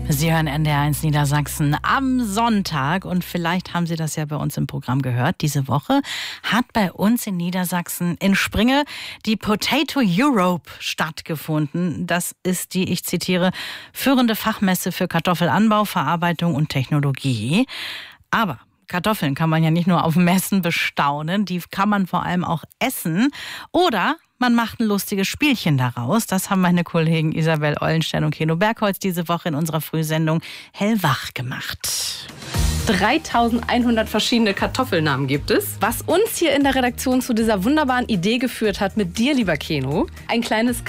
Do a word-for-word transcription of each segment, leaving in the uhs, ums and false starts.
Sie hören N D R eins Niedersachsen am Sonntag und vielleicht haben Sie das ja bei uns im Programm gehört. Diese Woche hat bei uns in Niedersachsen in Springe die Potato Europe stattgefunden. Das ist die, ich zitiere, führende Fachmesse für Kartoffelanbau, Verarbeitung und Technologie. Aber Kartoffeln kann man ja nicht nur auf Messen bestaunen, die kann man vor allem auch essen oder man macht ein lustiges Spielchen daraus. Das haben meine Kollegen Isabel Eulenstein und Keno Bergholz diese Woche in unserer Frühsendung Hellwach gemacht. dreitausendeinhundert verschiedene Kartoffelnamen gibt es. Was uns hier in der Redaktion zu dieser wunderbaren Idee geführt hat, mit dir, lieber Keno, ein kleines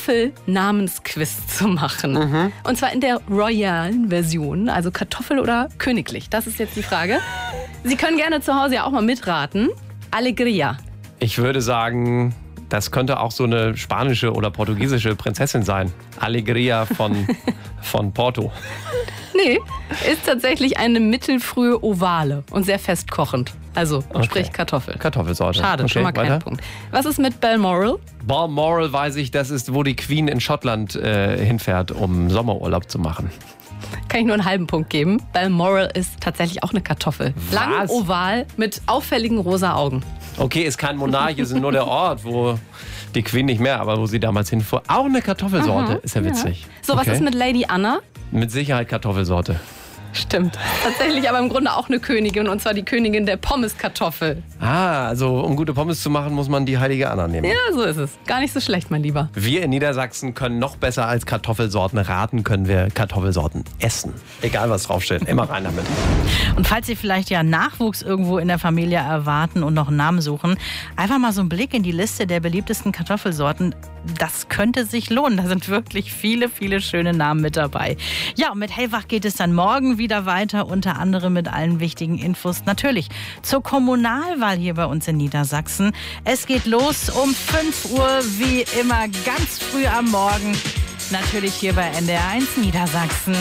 Kartoffelnamensquiz zu machen. Mhm. Und zwar in der royalen Version, also Kartoffel oder königlich. Das ist jetzt die Frage. Sie können gerne zu Hause ja auch mal mitraten. Alegria. Ich würde sagen, das könnte auch so eine spanische oder portugiesische Prinzessin sein. Alegria von, von Porto. Nee, ist tatsächlich eine mittelfrühe Ovale und sehr festkochend. Also Okay. sprich Kartoffel. Kartoffelsorte. Schade, Okay, schon mal kein weiter. Punkt. Was ist mit Balmoral? Balmoral weiß ich, das ist, wo die Queen in Schottland äh, hinfährt, um Sommerurlaub zu machen. Kann ich nur einen halben Punkt geben. Balmoral ist tatsächlich auch eine Kartoffel. Lang, Was? oval, mit auffälligen rosa Augen. Okay, ist kein Monarch, ist nur der Ort, wo die Queen nicht mehr, aber wo sie damals hinfuhr. Auch eine Kartoffelsorte, ist ja witzig. So, was Okay. ist mit Lady Anna? Mit Sicherheit Kartoffelsorte. Stimmt. Tatsächlich aber im Grunde auch eine Königin, und zwar die Königin der Pommeskartoffel. Ah, also um gute Pommes zu machen, muss man die heilige Anna nehmen. Ja, so ist es. Gar nicht so schlecht, mein Lieber. Wir in Niedersachsen können noch besser als Kartoffelsorten raten, können wir Kartoffelsorten essen. Egal was draufsteht, immer rein damit. Und falls Sie vielleicht ja Nachwuchs irgendwo in der Familie erwarten und noch einen Namen suchen, einfach mal so einen Blick in die Liste der beliebtesten Kartoffelsorten. Das könnte sich lohnen. Da sind wirklich viele, viele schöne Namen mit dabei. Ja, und mit Hellwach geht es dann morgen wieder weiter, unter anderem mit allen wichtigen Infos. Natürlich zur Kommunalwahl hier bei uns in Niedersachsen. Es geht los um fünf Uhr, wie immer ganz früh am Morgen. Natürlich hier bei N D R eins Niedersachsen.